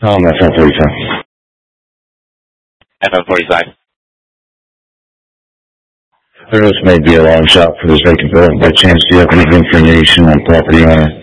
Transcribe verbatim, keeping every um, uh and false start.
Um, F L forty-five. F L forty-five. There also may be a long shot for this vacant building. By chance, do you have any information on property owner?